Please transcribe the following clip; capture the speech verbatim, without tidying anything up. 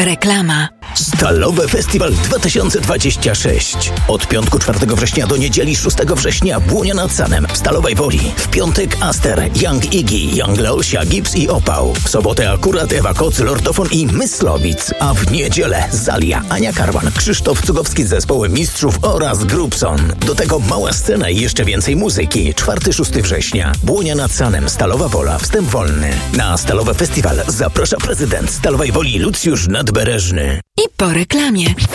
Reklama. Stalowe Festiwal dwa tysiące dwadzieścia sześć. Od piątku czwartego września do niedzieli szóstego września Błonia nad Sanem w Stalowej Woli. W piątek Aster, Young Iggy, Young Leosia, Gibbs i Opał. W sobotę akurat Ewa Koc, Lordofon i Myslowic. A w niedzielę Zalia, Ania Karwan, Krzysztof Cugowski z zespołem Mistrzów oraz Grubson. Do tego mała scena i jeszcze więcej muzyki. czwartego szóstego września. Błonia nad Sanem, Stalowa Wola, wstęp wolny. Na Stalowy Festiwal zaprasza prezydent Stalowej Woli Lucjusz Nadbereżny. I po reklamie.